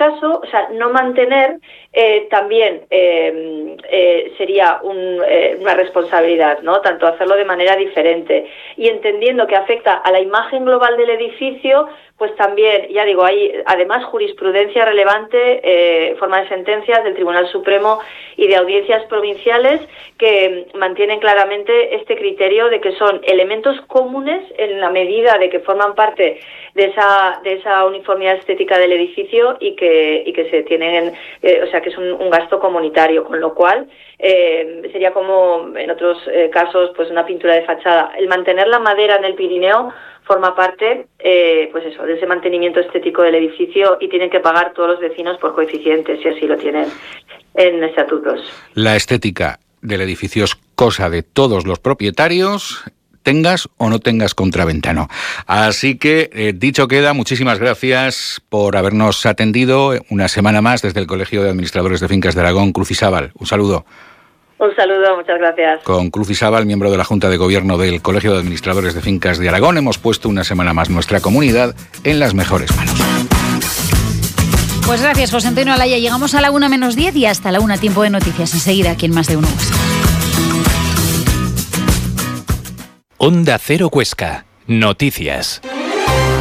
caso, o sea, no mantener también sería una responsabilidad, ¿no? Tanto hacerlo de manera diferente y entendiendo que afecta a la imagen global del edificio, pues también, ya digo, hay además jurisprudencia relevante, forma de sentencias del Tribunal Supremo y de audiencias provinciales que mantienen claramente este criterio de que son elementos comunes en la medida de que forman parte de esa uniformidad estética del edificio y que se tienen, o sea, que es un gasto comunitario, con lo cual sería como en otros casos, pues una pintura de fachada. El mantener la madera en el Pirineo forma parte, pues eso, de ese mantenimiento estético del edificio y tienen que pagar todos los vecinos por coeficientes, si así lo tienen en estatutos. La estética del edificio es cosa de todos los propietarios, tengas o no tengas contraventano. Así que, dicho queda, muchísimas gracias por habernos atendido una semana más desde el Colegio de Administradores de Fincas de Aragón, Cruz y Sábal. Un saludo. Un saludo, muchas gracias. Con Cruz y Sábal, miembro de la Junta de Gobierno del Colegio de Administradores de Fincas de Aragón, hemos puesto una semana más nuestra comunidad en las mejores manos. Pues gracias, José Antonio Alaya. Llegamos a la 1:10 y hasta la 1 tiempo de noticias. Enseguida aquí en Más de Uno Huesca. Onda Cero Huesca. Noticias.